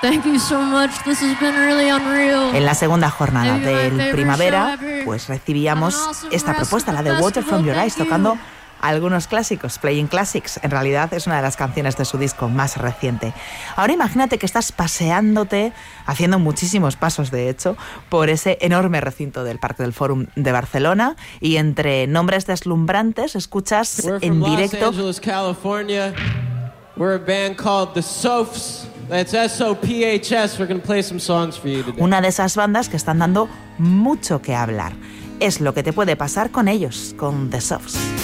Thank you so much. This has been really unreal. En la segunda jornada del Primavera, pues recibíamos esta propuesta, la de Water From Your Eyes, tocando algunos clásicos, Playing Classics. En realidad es una de las canciones de su disco más reciente. Ahora imagínate que estás paseándote, haciendo muchísimos pasos de hecho, por ese enorme recinto del Parque del Fòrum de Barcelona, y entre nombres deslumbrantes escuchas en directo Los Angeles, California. We're a band called The Sophs. That's S-O-P-H-S. We're going to play some songs for you today. una de esas bandas que están dando mucho que hablar. Es lo que te puede pasar con ellos, con The Sophs.